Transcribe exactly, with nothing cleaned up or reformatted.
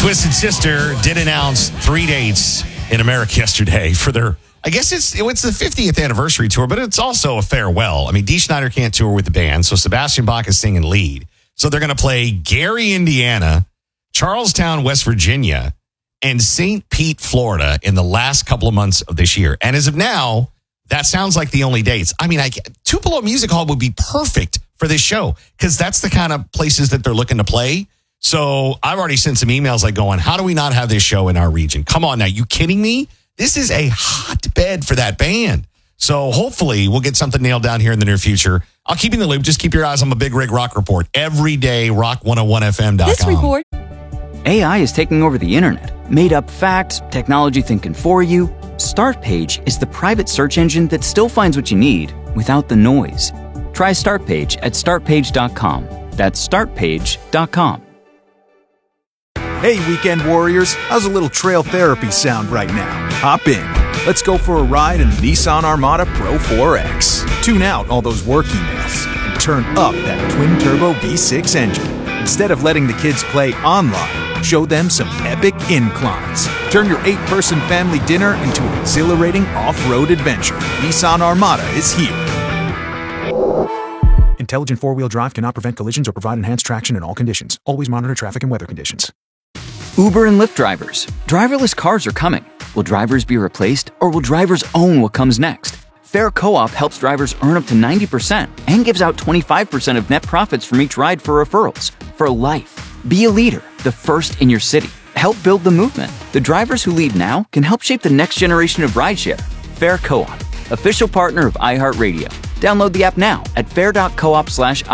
Twisted Sister did announce three dates in America yesterday for their, I guess it's it's the fiftieth anniversary tour, but it's also a farewell. I mean, Dee Snider can't tour with the band, so Sebastian Bach is singing lead. So they're going to play Gary, Indiana, Charlestown, West Virginia, and Saint Pete, Florida in the last couple of months of this year. And as of now, that sounds like the only dates. I mean, I, Tupelo Music Hall would be perfect for this show because that's the kind of places that they're looking to play. So I've already sent some emails like going, how do we not have this show in our region? Come on now, you kidding me? This is a hotbed for that band. So hopefully we'll get something nailed down here in the near future. I'll keep you in the loop. Just keep your eyes on the Big Rig Rock Report every day, rock one oh one f m dot com. This report. A I is taking over the internet. Made up facts, technology thinking for you. Startpage is the private search engine that still finds what you need without the noise. Try Startpage at start page dot com. That's start page dot com. Hey, weekend warriors, how's a little trail therapy sound right now? Hop in. Let's go for a ride in the Nissan Armada Pro four X. Tune out all those work emails and turn up that twin-turbo V six engine. Instead of letting the kids play online, show them some epic inclines. Turn your eight-person family dinner into an exhilarating off-road adventure. Nissan Armada is here. Intelligent four-wheel drive cannot prevent collisions or provide enhanced traction in all conditions. Always monitor traffic and weather conditions. Uber and Lyft drivers. Driverless cars are coming. Will drivers be replaced, or will drivers own what comes next? Fair Co-op helps drivers earn up to ninety percent and gives out twenty-five percent of net profits from each ride for referrals. For life. Be a leader, the first in your city. Help build the movement. The drivers who lead now can help shape the next generation of rideshare. Fair Co-op, official partner of iHeartRadio. Download the app now at fair dot coop slash